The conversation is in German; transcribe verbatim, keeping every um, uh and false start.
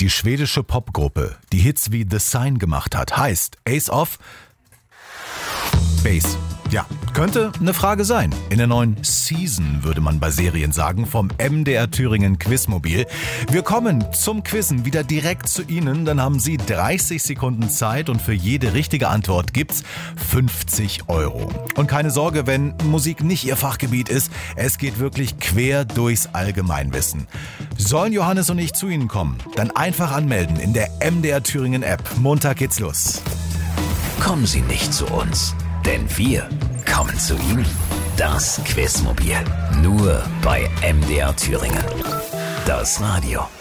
die schwedische Popgruppe, die Hits wie The Sign gemacht hat, heißt Ace of Base. Ja, könnte eine Frage sein. In der neuen Season, würde man bei Serien sagen, vom M D R Thüringen Quizmobil. Wir kommen zum Quizzen wieder direkt zu Ihnen. Dann haben Sie dreißig Sekunden Zeit und für jede richtige Antwort gibt's fünfzig Euro. Und keine Sorge, wenn Musik nicht Ihr Fachgebiet ist. Es geht wirklich quer durchs Allgemeinwissen. Sollen Johannes und ich zu Ihnen kommen? Dann einfach anmelden in der M D R Thüringen App. Montag geht's los. Kommen Sie nicht zu uns, denn wir kommen zu Ihnen. Das Quizmobil. Nur bei M D R Thüringen. Das Radio.